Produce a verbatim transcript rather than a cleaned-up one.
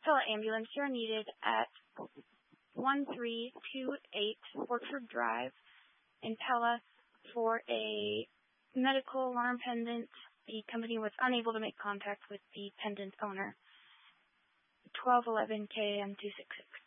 Pella ambulance, you're needed at one three two eight Orchard Drive in Pella for a medical alarm pendant. The company was unable to make contact with the pendant owner. twelve eleven K M two six six.